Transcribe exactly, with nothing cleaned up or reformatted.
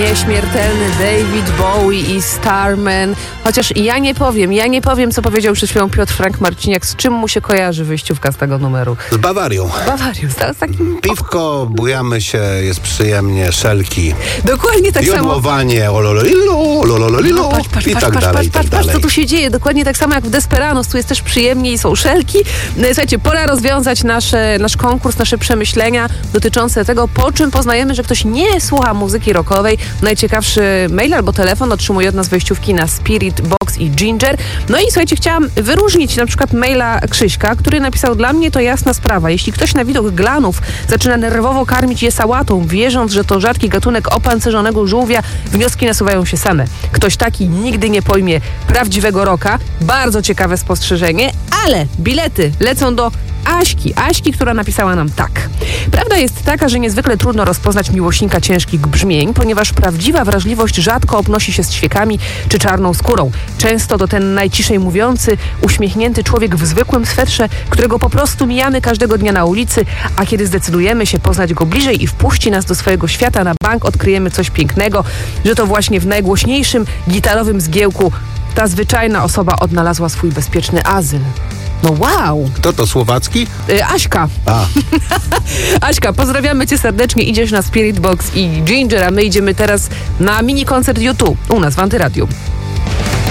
Nieśmiertelny David Bowie i Starman. Chociaż ja nie powiem, ja nie powiem, co powiedział przed chwilą Piotr Frank Marciniak, z czym mu się kojarzy wyjściówka z tego numeru. Z Bawarią. Bawarią, z takim... Piwko, bujamy się, jest przyjemnie, szelki. Dokładnie tak samo. Jodłowanie, olololilo, olololilo No, patrz, patrz, i patrz, tak patrz, dalej, patrz, i tak patrz, patrz, dalej. co tu się dzieje. Dokładnie tak samo jak w Desperados. Tu jest też przyjemnie i są szelki. No, słuchajcie, pora rozwiązać nasze, nasz konkurs, nasze przemyślenia dotyczące tego, po czym poznajemy, że ktoś nie słucha muzyki rockowej. Najciekawszy mail albo telefon otrzymuje od nas wejściówki na Spirit Box i Ginger. No i słuchajcie, chciałam wyróżnić na przykład maila Krzyśka, który napisał: dla mnie to jasna sprawa. Jeśli ktoś na widok glanów zaczyna nerwowo karmić je sałatą, wierząc, że to rzadki gatunek opancerzonego żółwia, wnioski nasuwają się same. Ktoś taki nigdy nie pojmie prawdziwego rocka. Bardzo ciekawe spostrzeżenie, ale bilety lecą do Aśki. Aśki, która napisała nam tak. Prawda jest taka, że niezwykle trudno rozpoznać miłośnika ciężkich brzmień, ponieważ prawdziwa wrażliwość rzadko obnosi się z ćwiekami czy czarną skórą. Często to ten najciszej mówiący, uśmiechnięty człowiek w zwykłym swetrze, którego po prostu mijamy każdego dnia na ulicy, a kiedy zdecydujemy się poznać go bliżej i wpuści nas do swojego świata, na bank odkryjemy coś pięknego, że to właśnie w najgłośniejszym gitarowym zgiełku ta zwyczajna osoba odnalazła swój bezpieczny azyl. No wow! Kto to, Słowacki? Y, Aśka. A. Aśka, pozdrawiamy cię serdecznie. Idziesz na Spirit Box i Ginger, a my idziemy teraz na mini koncert U dwa u nas w Antyradiu.